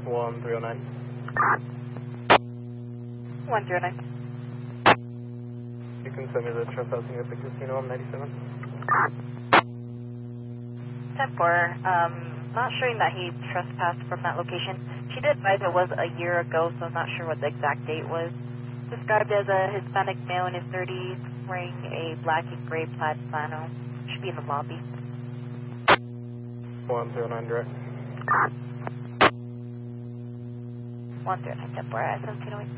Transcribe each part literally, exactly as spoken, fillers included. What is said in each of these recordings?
one three oh nine. one zero nine. You can send me the trespassing at the casino on ninety-seven. ten four, um, not showing that he trespassed from that location. She did advise it was a year ago, so I'm not sure what the exact date was. Described as a Hispanic male in his thirties, wearing a black and gray plaid flannel. Should be in the lobby. one zero nine direct. one zero nine, ten four, seventeen oh eight.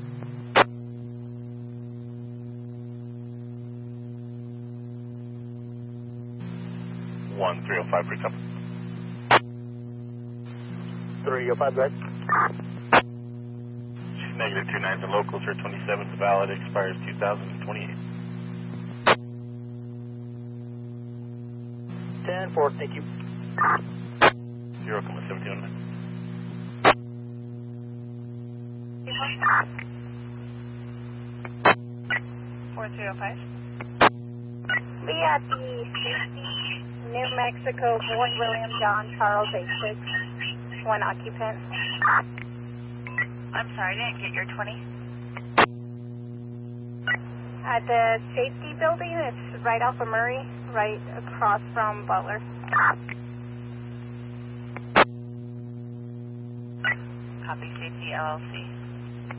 one three oh five, recap. three oh five direct. She's negative two nine, the locals are twenty-seven, the valid expires two thousand twenty-eight. ten four, thank you. zero, seventeen oh nine. four three oh five. We at the New Mexico, Fort William John Charles eight six, one occupant. I'm sorry, I didn't get your twenty. At the safety building, it's right off of Murray, right across from Butler. Copy, safety L L C.